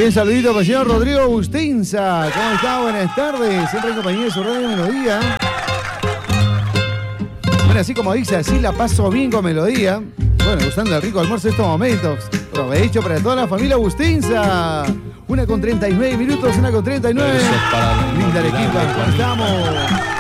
También saludito para el señor Rodrigo Bustinza. ¿Cómo está? Buenas tardes. Siempre en compañía de su radio Melodía. Bueno, así como dice, así la paso bien con Melodía. Bueno, gustando el rico almuerzo de estos momentos. Provecho para toda la familia Bustinza. 1:39 minutos, 1:39. Linda Linda Arequipa, ¿cómo estamos?